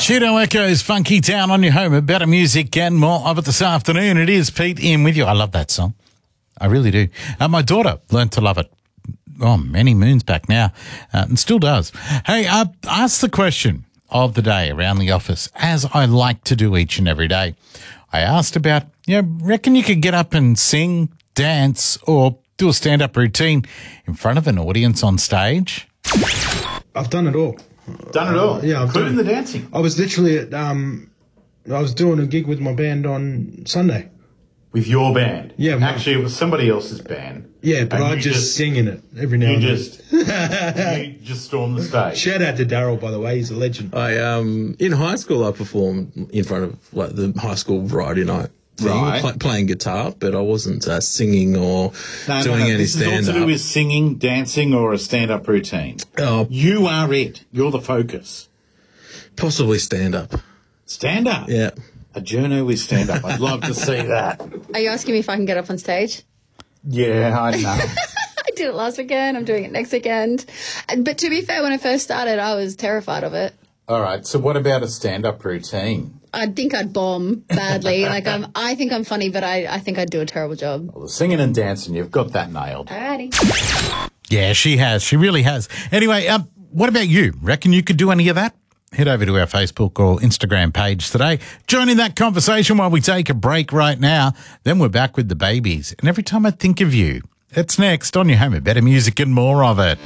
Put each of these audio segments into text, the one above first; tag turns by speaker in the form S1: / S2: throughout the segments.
S1: Cheeto Echoes, Funky Town on your home. A better music and more of it this afternoon. It is Pete in with you. I love that song. I really do. My daughter learned to love it. Many moons back now, and still does. Hey, I asked the question of the day around the office, as I like to do each and every day. I asked about, reckon you could get up and sing, dance, or do a stand-up routine in front of an audience on stage?
S2: I've done it all.
S3: Done it all?
S2: Yeah.
S3: Including the dancing?
S2: I was literally at, I was doing a gig with my band on Sunday.
S3: With your band?
S2: Yeah.
S3: Actually, it was somebody else's band.
S2: Yeah, but I just sing in it every now and then.
S3: You just stormed the stage.
S2: Shout out to Daryl, by the way. He's a legend.
S4: In high school, I performed in front of the high school variety night thing, playing guitar, but I wasn't singing or doing any stand-up.
S3: This is all to do with singing, dancing, or a stand-up routine. You are it. You're the focus.
S4: Possibly stand-up.
S3: Stand-up?
S4: Yeah.
S3: A journo with stand-up. I'd love to see that.
S5: Are you asking me if I can get up on stage?
S3: Yeah, I know.
S5: I did it last weekend. I'm doing it next weekend. But to be fair, when I first started, I was terrified of it.
S3: All right. So what about a stand-up routine?
S5: I think I'd bomb badly. I think I'm funny, but I think I'd do a terrible job.
S3: Well, the singing and dancing, you've got that nailed.
S5: Alrighty.
S1: Yeah, she has. She really has. Anyway, what about you? Reckon you could do any of that? Head over to our Facebook or Instagram page today. Join in that conversation while we take a break right now. Then we're back with the babies. And every time I think of you, it's next on your home of better music and more of it.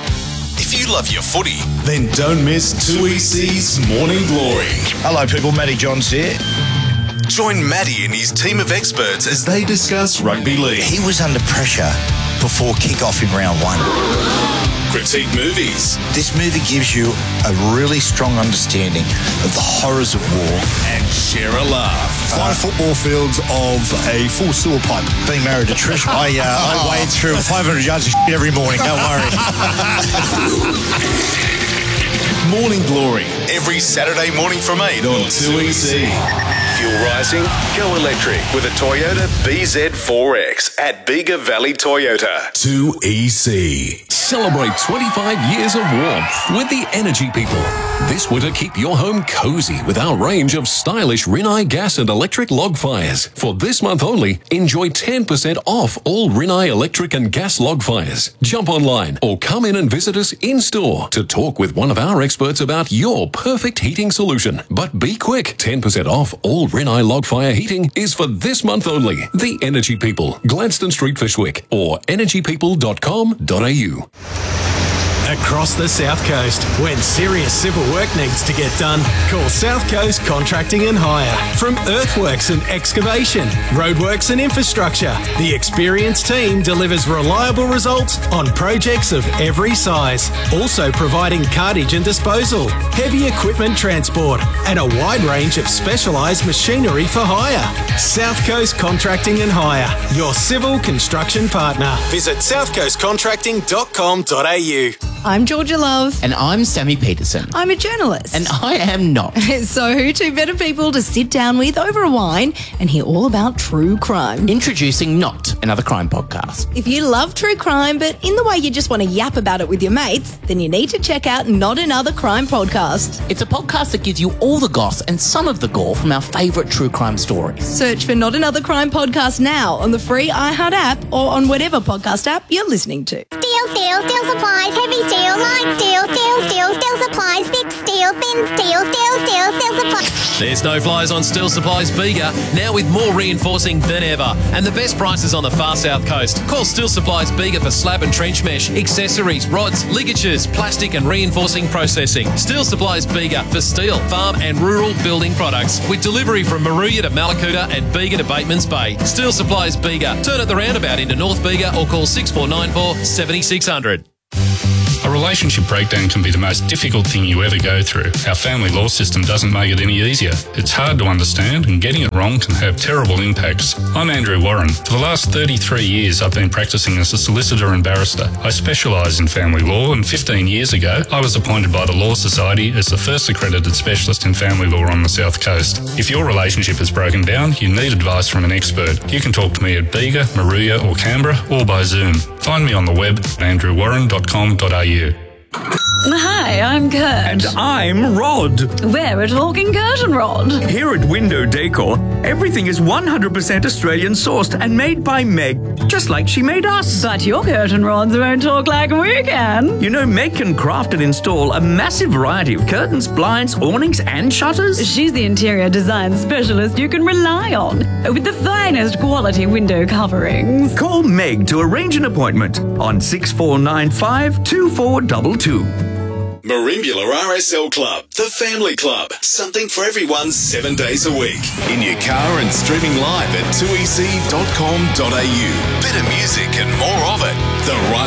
S6: If you love your footy, then don't miss 2EC's Morning Glory.
S7: Hello, people. Matty Johns here.
S6: Join Matty and his team of experts as they discuss rugby league.
S7: He was under pressure before kick-off in round one.
S6: Critique movies.
S7: This movie gives you a really strong understanding of the horrors of war.
S6: And share a laugh.
S8: 5 football fields of a full sewer pipe.
S7: Being married to Trish, I wade through 500 yards of shit every morning. Don't worry.
S6: Morning Glory, every Saturday morning from 8 on 2EC. Fuel rising? Go electric with a Toyota BZ4X at Bega Valley Toyota. 2EC.
S9: Celebrate 25 years of warmth with the Energy People. This winter, keep your home cozy with our range of stylish Rinnai gas and electric log fires. For this month only, enjoy 10% off all Rinnai electric and gas log fires. Jump online or come in and visit us in-store to talk with one of our experts about your perfect heating solution. But be quick, 10% off all Rinnai log fire heating is for this month only. The Energy People, Gladstone Street, Fishwick, or energypeople.com.au.
S10: Across the South Coast, when serious civil work needs to get done, call South Coast Contracting and Hire. From earthworks and excavation, roadworks and infrastructure, the experienced team delivers reliable results on projects of every size. Also providing cartage and disposal, heavy equipment transport, and a wide range of specialised machinery for hire. South Coast Contracting and Hire, your civil construction partner. Visit southcoastcontracting.com.au.
S11: I'm Georgia Love.
S12: And I'm Sammy Peterson.
S11: I'm a journalist.
S12: And I am not.
S11: So who two better people to sit down with over a wine and hear all about true crime?
S12: Introducing Not, another crime podcast.
S11: If you love true crime, but in the way you just want to yap about it with your mates, then you need to check out Not Another Crime Podcast.
S12: It's a podcast that gives you all the goss and some of the gore from our favourite true crime stories.
S11: Search for Not Another Crime Podcast now on the free iHeart app or on whatever podcast app you're listening to.
S13: Steel supplies, heavy steel, light steel supplies, big steel, thin steel supplies.
S14: There's no flies on Steel Supplies Bega, now with more reinforcing than ever. And the best prices on the far south coast. Call Steel Supplies Bega for slab and trench mesh, accessories, rods, ligatures, plastic and reinforcing processing. Steel Supplies Bega for steel, farm and rural building products. With delivery from Maruya to Malakuta and Bega to Bateman's Bay. Steel Supplies Bega. Turn at the roundabout into North Bega or call 6494 7600.
S15: A relationship breakdown can be the most difficult thing you ever go through. Our family law system doesn't make it any easier. It's hard to understand, and getting it wrong can have terrible impacts. I'm Andrew Warren. For the last 33 years, I've been practicing as a solicitor and barrister. I specialise in family law, and 15 years ago, I was appointed by the Law Society as the first accredited specialist in family law on the South Coast. If your relationship has broken down, you need advice from an expert. You can talk to me at Bega, Maruya or Canberra, or by Zoom. Find me on the web at andrewwarren.com.au.
S16: Hi, I'm Kurt.
S17: And I'm Rod.
S16: We're a talking curtain rod.
S17: Here at Window Decor, everything is 100% Australian sourced and made by Meg, just like she made us.
S16: But your curtain rods won't talk like we can.
S17: You know, Meg can craft and install a massive variety of curtains, blinds, awnings, and shutters.
S16: She's the interior design specialist you can rely on, with the finest quality window coverings.
S17: Call Meg to arrange an appointment on 6495 2422.
S6: Merimbula RSL Club, the family club. Something for everyone 7 days a week. In your car and streaming live at 2ec.com.au. Better music and more of it. The right